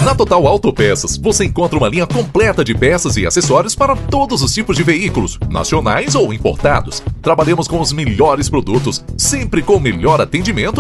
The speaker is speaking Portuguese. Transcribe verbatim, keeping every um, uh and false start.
Na Total Autopeças, você encontra uma linha completa de peças e acessórios para todos os tipos de veículos, nacionais ou importados. Trabalhamos com os melhores produtos, sempre com o melhor atendimento